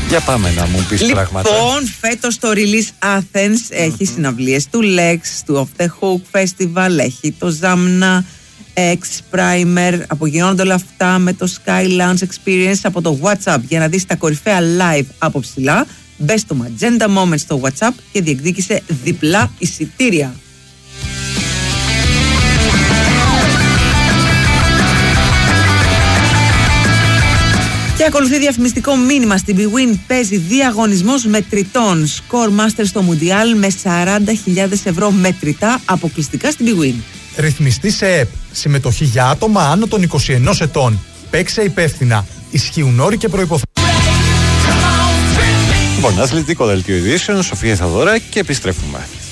Για πάμε να μου πεις πράγματα. Λοιπόν, φέτος το Release Athens έχει συναυλίες του Lex, του Off the Hook Festival, έχει το Zamna X Primer. Απογειώνονται όλα αυτά με το Sky Lounge Experience από το WhatsApp. Για να δεις τα κορυφαία live από ψηλά, μπες στο Magenta Moments στο WhatsApp και διεκδίκησε διπλά εισιτήρια. Και ακολουθεί διαφημιστικό μήνυμα. Στην BWIN παίζει διαγωνισμός μετρητών. Score Master στο Mundial με 40.000 ευρώ μετρητά αποκλειστικά στην BWIN. Ρυθμιστή σε ΕΠ. Συμμετοχή για άτομα άνω των 21 ετών. Παίξε υπεύθυνα. Ισχύουν όροι και προϋποθέσεις. Λοιπόν, αθλητικό δελτίο ειδήσεων, Σοφία Θαδώρα και επιστρέφουμε.